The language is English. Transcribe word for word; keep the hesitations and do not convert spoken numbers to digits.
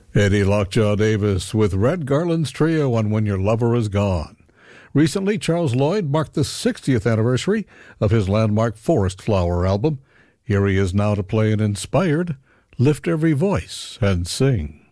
Eddie Lockjaw Davis with Red Garland's trio on When Your Lover Is Gone. Recently, Charles Lloyd marked the sixtieth anniversary of his landmark Forest Flower album. Here he is now to play an inspired Lift Every Voice and Sing.